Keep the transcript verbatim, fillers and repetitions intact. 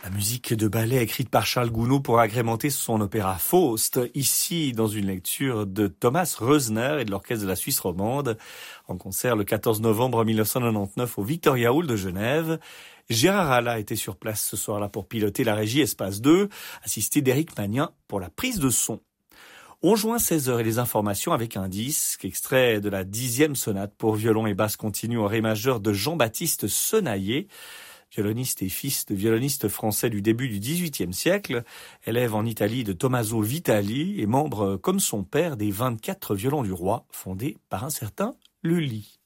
La musique de ballet écrite par Charles Gounod pour agrémenter son opéra Faust, ici dans une lecture de Thomas Reusner et de l'Orchestre de la Suisse romande, en concert le quatorze novembre mille neuf cent quatre-vingt-dix-neuf au Victoria Hall de Genève. Gérard Alla était sur place ce soir-là pour piloter la régie Espace deux, assisté d'Éric Magnin pour la prise de son. On joint seize heures et les informations avec un disque, extrait de la dixième sonate pour violon et basse continue en ré majeur de Jean-Baptiste Senaillé, violoniste et fils de violoniste français du début du dix-huitième siècle, élève en Italie de Tommaso Vitali et membre, comme son père, des vingt-quatre violons du roi, fondés par un certain Lully.